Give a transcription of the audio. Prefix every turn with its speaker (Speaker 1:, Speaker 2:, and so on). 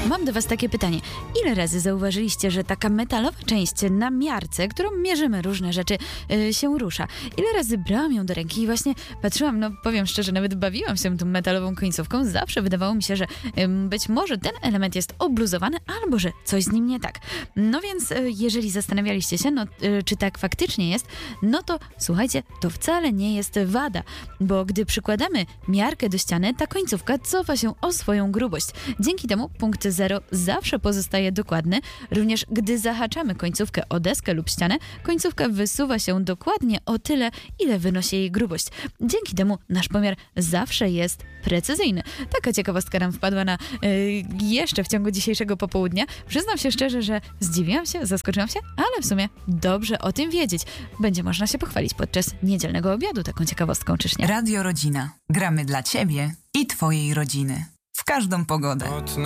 Speaker 1: Mam do Was takie pytanie. Ile razy zauważyliście, że taka metalowa część na miarce, którą mierzymy różne rzeczy, się rusza? Ile razy brałam ją do ręki i właśnie patrzyłam, powiem szczerze, nawet bawiłam się tą metalową końcówką. Zawsze wydawało mi się, że być może ten element jest obluzowany albo że coś z nim nie tak. No więc jeżeli zastanawialiście się, czy tak faktycznie jest, no to słuchajcie, to wcale nie jest wada, bo gdy przykładamy miarkę do ściany, ta końcówka cofa się o swoją grubość. Dzięki temu punkt 0 zawsze pozostaje dokładny. Również gdy zahaczamy końcówkę o deskę lub ścianę, końcówka wysuwa się dokładnie o tyle, ile wynosi jej grubość. Dzięki temu nasz pomiar zawsze jest precyzyjny. Taka ciekawostka nam wpadła na jeszcze w ciągu dzisiejszego popołudnia. Przyznam się szczerze, że zdziwiłam się, zaskoczyłam się, ale w sumie dobrze o tym wiedzieć. Będzie można się pochwalić podczas niedzielnego obiadu taką ciekawostką, czyż nie?
Speaker 2: Radio Rodzina. Gramy dla Ciebie i Twojej rodziny. W każdą pogodę.